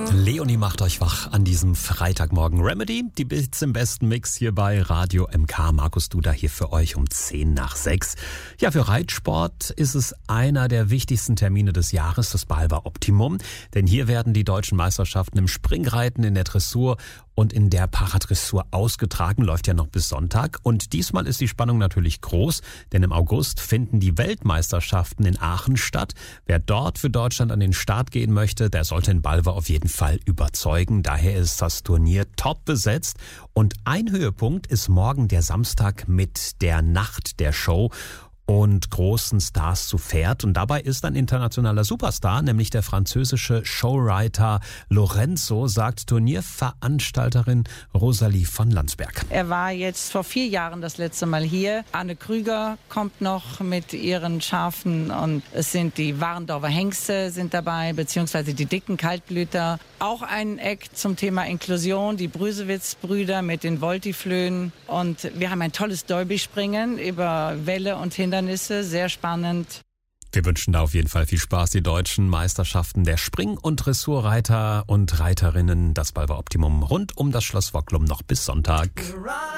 Leonie macht euch wach an diesem Freitagmorgen. Remedy, die Bits im besten Mix hier bei Radio MK. Markus Duda hier für euch um 5:10. Ja, für Reitsport ist es einer der wichtigsten Termine des Jahres, das Balver Optimum. Denn hier werden die deutschen Meisterschaften im Springreiten, in der Dressur und in der Paradressur ausgetragen. Läuft ja noch bis Sonntag. Und diesmal ist die Spannung natürlich groß, denn im August finden die Weltmeisterschaften in Aachen statt. Wer dort für Deutschland an den Start gehen möchte, der sollte in Balver auf jeden Fall überzeugen. Daher ist das Turnier top besetzt. Und ein Höhepunkt ist morgen der Samstag mit der Nacht der Show und großen Stars zu Pferd. Und dabei ist ein internationaler Superstar, nämlich der französische Showwriter Lorenzo, sagt Turnierveranstalterin Rosalie von Landsberg. Er war jetzt vor 4 Jahren das letzte Mal hier. Anne Krüger kommt noch mit ihren Schafen und es sind die Warendorfer Hengste sind dabei, beziehungsweise die dicken Kaltblüter. Auch ein Eck zum Thema Inklusion, die Brüsewitz-Brüder mit den Voltiflöhen. Und wir haben ein tolles Derby-Springen über Wälle und Hindernisse, sehr spannend. Wir wünschen da auf jeden Fall viel Spaß. Die deutschen Meisterschaften der Spring- und Dressurreiter und Reiterinnen, das Balver Optimum rund um das Schloss Wocklum noch bis Sonntag.